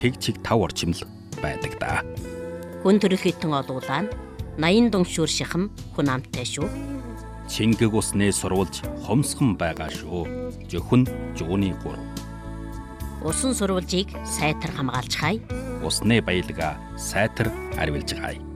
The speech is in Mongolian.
тэг чиг 5 орчим л байдаг да. Хүн төрөлхитэн олуулаа нь 80 дуншуур шихам хүн амттай шүү. Чингэг усны сурвалж хомсгон байгаа шүү. Зөвхөн жууны 3. Усан сурвалжийг сайтар хамгаалж хай. Усны баялгаа сайтар арвилж гай.